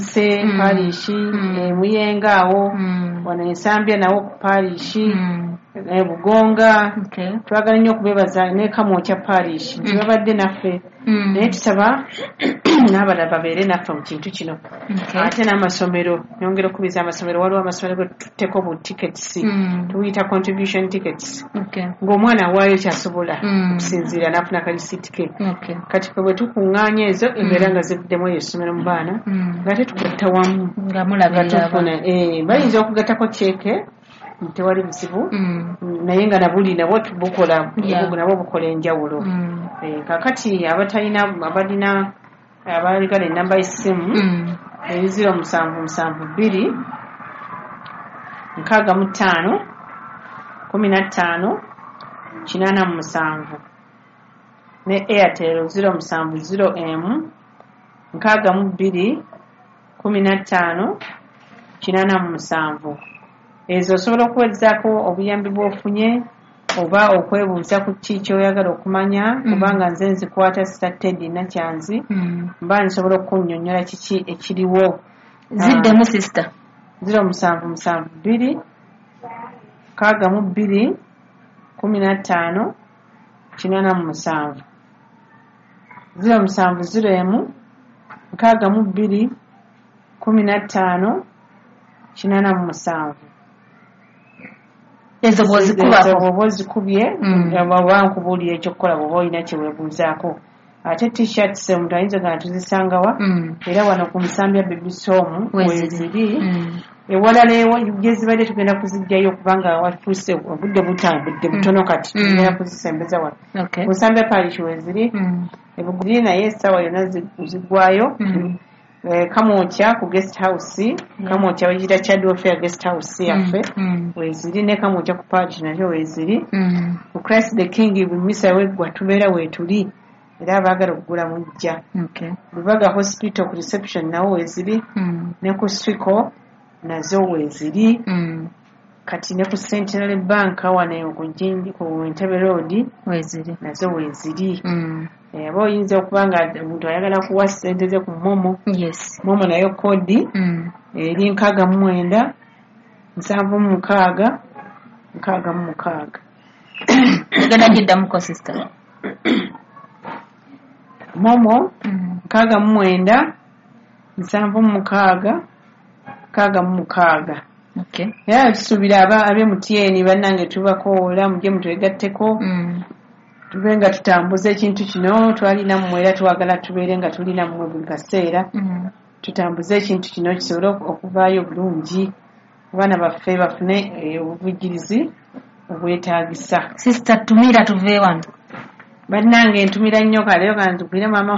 se parishi Muyengawo wano Ensambya nawo ku parishi Bugonga twagala nnyo okubeebaza ne Kamwokya parish babadde naffe naye tusaba n'abalala babeere naffe mu kintu kino ate n'amasomero nyongera okubiza amasomero waliwo amasomero ge tutteko bu tickets tuyita contribution tickets ng'omwana awaayo kyasobola okusinziira n'afuna kalisiti ke kati bwe tukuŋŋaanya ezo embeera nga zivuddemu eyo essomero mu baana nga tetugatta wamu nga tufuna bayinza okugattako ceeke tewali buzibu naye nga nabuli nabwo tubukola nabwo bukola enjawulo kakati abalina abaligala enamba y'essimu 0772 65 15 87 ne Airtel 0700 62 15 87 ezo osobola okuwezaako obuyambi bw'ofunye oba okwebuuza ku kiki oyagala okumanya kubanga nze nzikwata Ted Nakyanzi mba nsobola okunnyonnyola kiki ekiriwo ziddemu sister 0772 62 15 87 0701 62 15 87 ezo bwozikubye bankubuulira ekyokukola bw'oba olina kyeweebuuzaako ate t-shirts omuntu ayinza nga tuzisangawa era wano ku Nsambya Babysomu weziri ewalala gye zibadde tugenda kuzijjayo kubanga watuuse obudde butambudde butono kati tugenda kuzisembeza wano ku Nsambya Parish weziri ebugiri naye essaawa yonna zigwayo Kamwokya ku guest house Kamwokya wejira Chadwell Fair guest house yaffe weziri ne Kamwokya ku parish nayo weziri ku Christ the King bumisa weggwa tubeera weetuli era abaagala okugula mujja Lubaga hospital ku reception nawo weziri ne ku Swiko nazo weziri kati ne ku Centenary Bank wano ku Jinji ku Entebbe Road weziri nazo weziri aba oyinza okuba nga omuntu ayagala kuwa ssente ze ku Momo Momo nayo kodi eri 69 76 66 ogenda giddamuko sister Momo 69 76 66 era tusuubira ab'MTN bannange tubakoola mujje mutwegatteko tube nga tutambuza ekintu kino twalina mmwe era twagala tubeere nga tulina mmwe buli kaseera tutambuze ekintu kino kisobole okuvaayo bulungi abaana baffe bafune obuvujjirizi obwetaagisa sister tumira tuve wano bannange ntumira nnyo kaleero kantugwire mama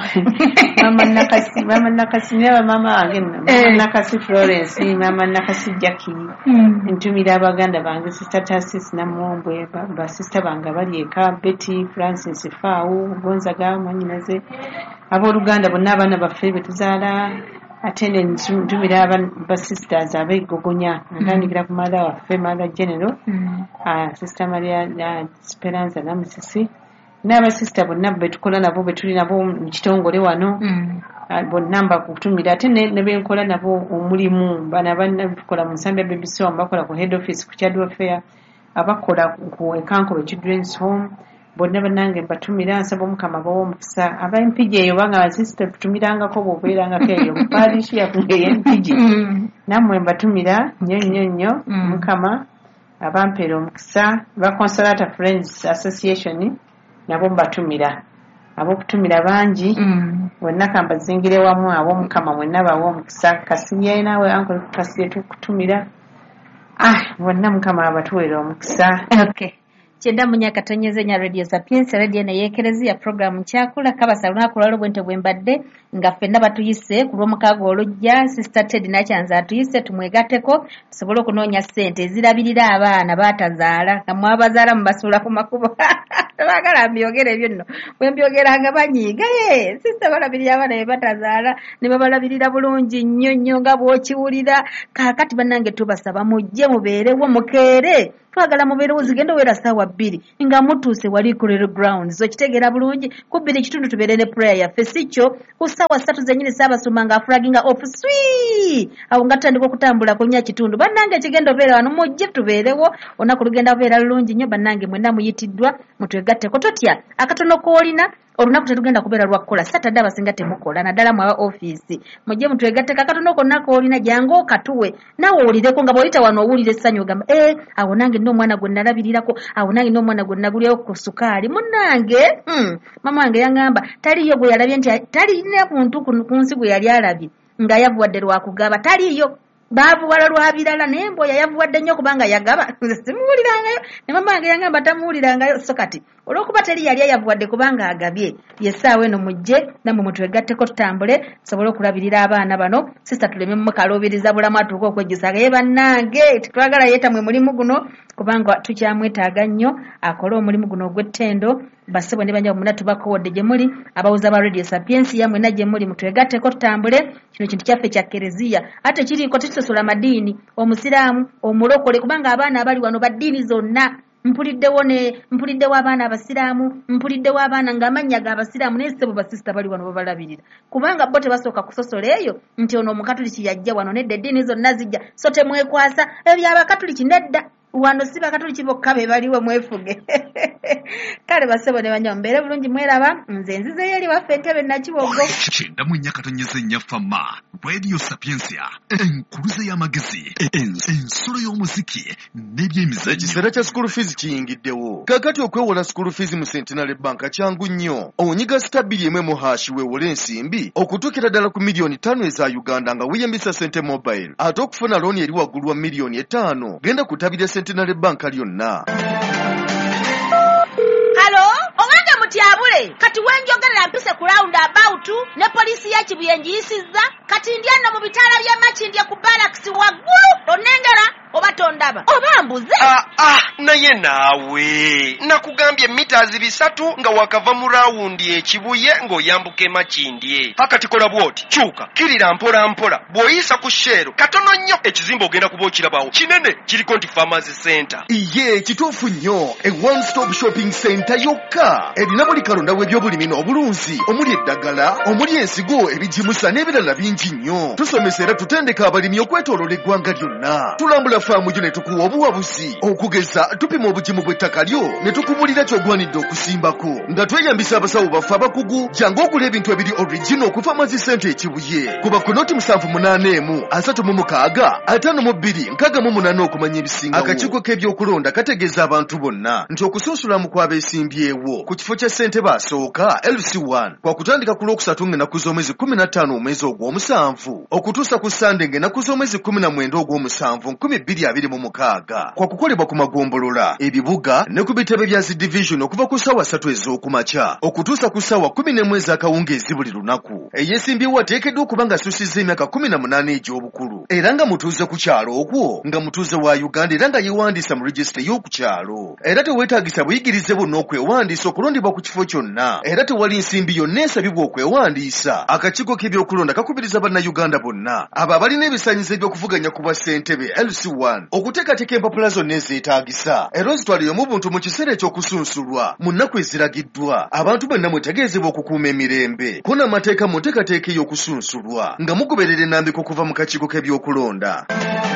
nakasi ne bamama wange mama nakasi Florence mama nakasi Jackie ntumira abaganda bange sister Tasis Namumbwe ba sister bange bali eka Betty Francis Fau Gonzaga mwanyinaze abooluganda bonna abaana baffe betuzaala ate ne ntumira ba sisters abeegogonya natandikira ku mala waffe mala general sister Maria Speranza Namusisi n'abasista bonna betukola nabo betuli nabo mu kitongole wano bonna mbakutumira ate ne benkola nabo omulimu bana bannakola mu Nsambya Babysomu bakola ku head office ku Chadwell Fair abakola ku Ekankobe Children's Home bonna bannange batumira nsaba Omukama b'omukisa ab'empigi eyo banga abasista tutumirangako bw'obeerangako eyo mu parish yafunge y'empigi nammwe mbatumira nnyo Omukama abampeera omukisa ba Consolata Friends Association nabo mbatumira abokutumira bangi wonna kambazingire wamu ab'Omukama mwenna bawo omukisa kasibye naawe ankole kasibye tukutumira bonna Mukama abatuweera omukisa kyenda munyakatonyeze nya radio Sapiens radio ne yekerezia program kyakula kabasa lunaku lwalo bwente bwembadde nga ffenna batuyise ku lw'omukaaga olujja sister Ted Nakyanzi atuyise tumwegatteko tusobole okunoonya ssente ezirabirira abaana baatazaala nga mwabazaala mubasuula ku makubo tebagala mbyogera ebyo nno bwe mbyogeranga banyiiga sisita balabirira abaana be batazaala ne babalabirira bulungi nnyo nga bw'okiwulira kaakati bannange tubasaba mujje mubeerewo mukeere twagala mubeerewo zigenda owera ssaawa 2 nga mutuuse wali kulero grounds okitegeera bulungi ku 2 kitundu tubeere ne prayer yaffe si kyo ku ssaawa 3 zennyini Ssaabasumba nga afulaginga off swii awo nga tutandika okutambula ku nnya kitundu bannange ekigenda obeera wano mujje tubeerewo olunaku lugenda obeera lulungi nnyo bannange mwenna muyitiddwa mutwegatteko totya akatono koolina olunaku tetugenda kubeera lwakkola Saturday abasinga temukola naddala mu ofiisi mujje mutwegatteko akatono konna koolina jangu okatuwe naawe owulireko nga bw'olita wano owulira essanyu ogamba awo nange nno omwana gwe nalabirirako awo nange n'omwana gwe nagulyewo ku sukaali munnange mama wange yangamba taliyo gwe yalabye nti talina muntu ku nsi gwe yali alabye nga yavuwadde lwakugaba taliyo baavuwala lwa birala naye mboya yavuwadde nnyo kubanga yagaba simuwulirangayo ne mama wange yangamba tamuwulirangayo so kati olw'okuba teri yali yavuwadde kubanga agabye yessaawa eno mujje nammwe mutwegatteko tutambule tusobole okulabirira abaana bano sisita tuleme mukaloobiriza bulamu atuuka okwejjusa ye bannange tetwagala yeetamwe mulimu guno kubanga tukyamwetaaga nnyo akole omulimu guno ogw'ettendo basebo ne banja muna tubakowodde gye muli abawuza ba Radio Sapiensi ya mwena gye muli mutwegatteko tutambule kino kintu kyaffe kya kereziya ate kiriiko tekisosola madiini omusiraamu omulokole kubanga abaana abali wano baddiini zonna mpuliddewo abaana abasiraamu mpuliddewo abaana ng'amannya g'abasiraamu naye ssebo basisita bali wano babalabirira kubanga bo tebasooka kusosola eyo nti ono omukatuliki yajja wano nedda eddiini zonna zijja so temwekwasa ebyo abakatuliki nedda wano si bakatuliki bokka be baliwo mwefuge kale basebo ne banya mbeere bulungi mweraba nze nzizeyo eri waffe entebe nakibogo kyenda mu nnyaka tonyeze nnyafama Radio Sapiensia enkuluze y'amagezi ensolo y'omuziki n'ebyemizannyo ekiseera kya school fees kiyingiddewo kakati okwewola school fees mu Centenary Bank kyangu nnyo onyiga *1 weewole ensimbi okutuukira ddala ku miliyoni 5 eza Uganda nga weeyambisa Sente Mobile ate okufuna looni eri waggulu wa miliyoni 5 genda kutabira Centenary Bank lyonna. Halo, owange mutyabule kati wenjogerera mpise ku round about ne polisi ya Kibuyenjiyisizza kati ndyano mu bitaala bya Makindye ku barracks waggulu onengera oba tondaba oba mbuze naye naawe nakugambye meters 3 nga wakava mu rawundi ekibuye ng'oyambuke Makindye hakati kola bwoti kyuka kirira mpola mpola bw'oyisa ku shero katono nnyo ekizimba ogenda kuba okirabawo kinene kiriko nti Pharmacy Center iye kituufu nnyo e one stop shopping center yokka erina buli kalonda w'ebyobulimi n'obulunzi omuli eddagala omuli ensigo ebijimusa n'ebirala bingi nnyo tusomesa era tutendeka abalimi okwetooloola eggwanga lyonna tulambula faamu gyo ne tukuwa obuwabuzi okugeza tupima obugimu bw'ettaka lyo ne tukumulira ky'ogwanidde okusimbako nga tweyambisa abasawo baffe abakugu jangu okula ebintu ebiri original ku Pharmacy Center ekibuye kuba ku noti 781 36 52 68 okumanya ebisingawo akakiiko k'ebyokulonda kategeeza abantu bonna nti okusunsula mu kwabeesimbyewo ku kifo kya ssentebe asooka LC1 kwa kutandika ku Lwokusatu ng'ennaku z'omwezi 15 omwezi ogw'omusanvu okutuusa ku Sande ng'ennaku z'omwezi 19 ogw'omusanvu 2026 kwa kukolebwa ku magombolola ebibuga ne ku bitebe bya zi division okuva ku ssaawa 3 ez'okumakya okutuusa ku ssaawa 11 ez'akawungeezi buli lunaku eyeesimbyewo ateekeddwa okuba nga asuusizza emyaka 18 egy'obukulu era nga mutuuze ku kyalo okwo nga mutuuze wa Uganda era nga yeewandiisa mu regisita y'oku kyalo era teweetaagisa buyigirize bonna okwewandiisa okulondebwa ku kifo kyonna era tewali nsimbi yonna esabibwa okwewandiisa akakiiko k'ebyokulonda kakubiriza bannayuganda bonna abo abalina ebisaanyizo eby'okuvuganya ku bwa ssentebe LC1 okuteekateeka empapula zonna ezeetaagisa era ozitwaliremu buntu mu kiseera eky'okusunsulwa mu nnaku eziragiddwa abantu bonna mwetegeezebwa okukuuma emirembe ko n'amateeka mu nteekateeka ey'okusunsulwa nga mugoberera ennambika okuva mu kakiiko k'ebyokulonda.